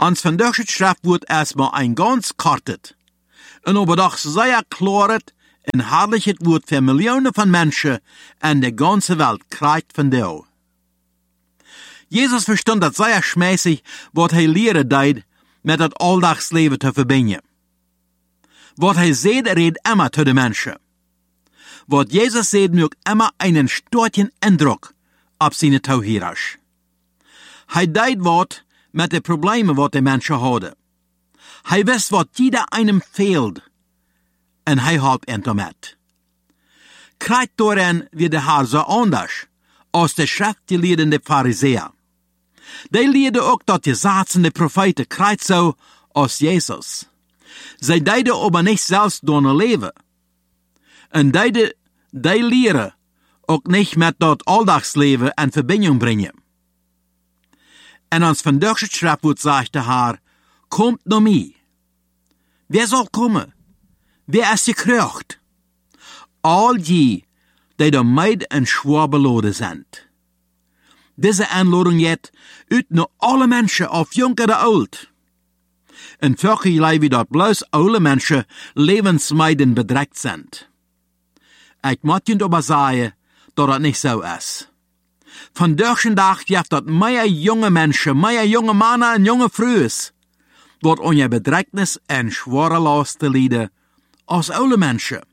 Ons vandaag het schriftwoord erstmal ein ganz kortet en aber doch sehr klaret en herrlich het woord voor miljoenen van mensen en de ganze Welt krijgt van jou. Jezus verstond dat zeer schmeissig wat hij leren deed met het aldagsleven te verbinden. Wat hij zei reed immer tot de mensen. Wat Jezus zei maakt immer einen starken indruk op zijn toehoorders. Hij deed wat met de problemen wat de mensen hadden. Hij wist wat jeder einem fehlt en hij hielp hen daarmee. Krijgt daarin weer de Heer zo anders als de schriftgeleerdende Farizeeën. Die leerden ook dat de zatsende profeten krijgt zo als Jezus. Zij deden aber niet zelfs door hun leven. En die leren ook niet met dat aldagsleven in verbinding brengen. En ons vandaagse schriftwoord zegt de Heer, komt naar mij. Wer zal komen? Wer is gekreugd? Al die door mij en zwaar beladen zijn. Deze aanlouding jet uit naar alle mensen, of jong of oud. En vaak leven dat bloos oude mensen levensmijden bedreigd zijn. Ik moet je aber zeggen dat het niet zo is. Vandaag de dag heeft dat meer jonge mensen, meer jonge mannen en jonge vrouwen, wat onder bedreignis en zware lasten lijden als oude mensen.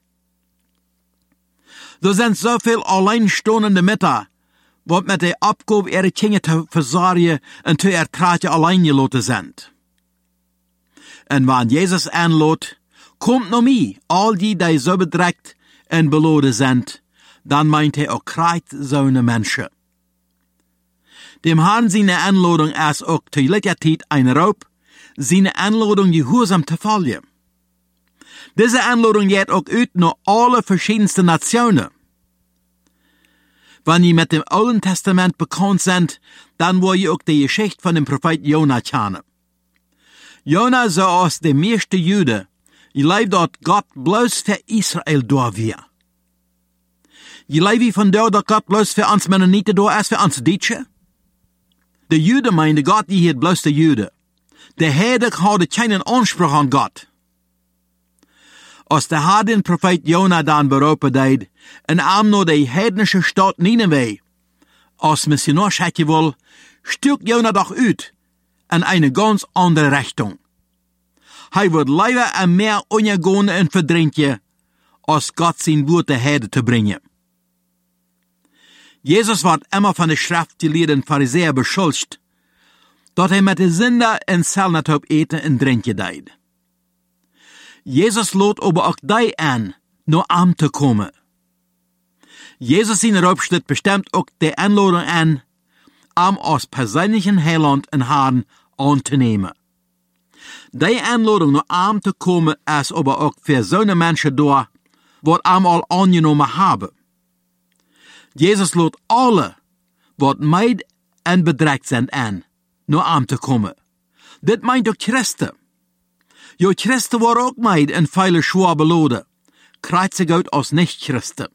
Er zijn zoveel alleenstaande mütter, wat met de opkoop ihre kinderen te verzorgen en te ertragen alleen gelaten zijn. En wanneer Jezus aanloodt, komt naar mij, al die zo bedreigd en beladen zijn, dan meint hij ook krijgt zo'n mensen. Dem Herrn zijn aanlouding is ook tegelijkertijd een roep, zijn aanlouding gehoorzaam te volgen. Deze aanlouding gaat ook uit naar alle verschillende nationen. Wanneer je met dem Oude Testament bekend bent, dan wil je ook de geschichte van de profeet Jona kennen. Jona, zoals de meeste Joden, je leeft dat God bloos voor Israël door weer. Je leeft vandaag dat God bloos voor ons Mennonieten door is, voor ons Duitse. De Joden meenden God, die het bloos de Joden. De heiden hadden geen aanspraak aan God. Als de Heer den profeet Jona dan beroepen deed, en aan naar de heidnische stad Nineveh, als missionaris had je wel, stuk Jona doch uit, in een ganz andere richting. Hij wordt liever en meer ondergaan en verdrinken, als God zijn woord de heiden te brengen. Jezus wordt immer van de schriftgeleerden Farizeeën beschuldigd, dat hij met de zinder en zelf op eten en drinken deed. Jezus loodt aber ook die aan, naar hem te komen. Jezus zijn roepstuk bestemt ook de aanlouding aan, hem als persoonlijke heiland en Herrn aan te nemen. Die aanlouding naar hem te komen is aber ook voor zo'n mensen door, wat hem al aangenomen hebben. Jezus loodt alle, wat meid en bedreigd zijn aan, naar hem te komen. Dit meint ook Christen. Jo Christen worden ook meid en vele zwaar beladen, krijgt zich uit als niet-Christen.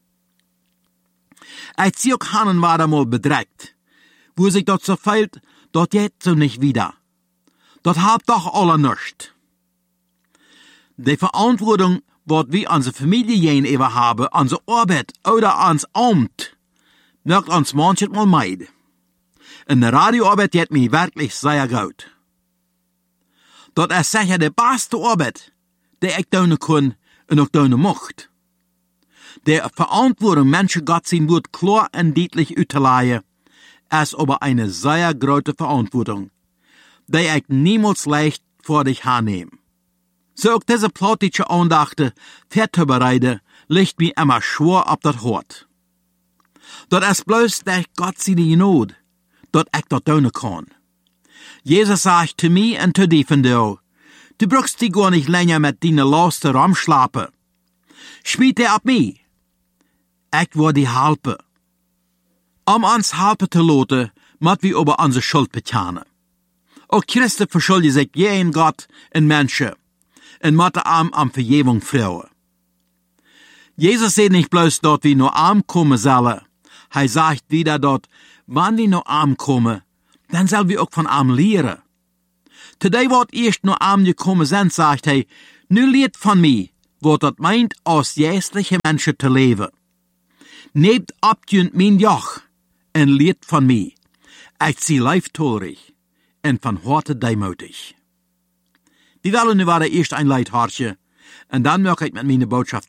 Ik zie ook hanen waar eenmaal bedreigd, wo zich dat zo feilt, dat jet zo niet wieder. Dat hebt toch alle niets. De verantwoording wat we onze familie heen even hebben, onze arbeid oder ons ambt, maakt ons manchmal meid. En de radioarbeid jet mij werkelijk zeer goed. Dat is zeker de beste arbeid die ik doen kon en ook doen mocht. De verantwoording mensen God zijn woord klaar en duidelijk uit te leggen, is aber eine zeer grote verantwoording, die ik niemals leicht voor dich aanneem. Zo ook deze plotische aandachten ver te bereiden, ligt mij immer schwer op dat hart. Dat is bloos door God zijn genade, dat ik dat doen kan. Jezus zegt te mij en te die van jou, du brauchst die gar nicht länger mit deine Lasten rumschlappen. Schmied die op mij. Ik wil die helpen. Om ons helpen te laten, moet we over onze schuld betalen. Ook Christen verschuldigen zich jeden God en mensen, en moeten am vergeving vragen. Jezus zegt niet bloos dat we naar hem komen zullen. Hij zegt wieder dat, wanneer we naar hem komen, dan zullen we ook van hem leren. Today wat eerst nur aangekommen zijn, sagt hij, nu leert van mij, wat dat meint, als geestliche Menschen te leven. Neemt abjunt mijn joch en leert van mij. Ik zie leiftorig en van harte deemoedig. Wir wollen nu eerst een Leithaartje, en dan möchte ich mit meiner Botschaft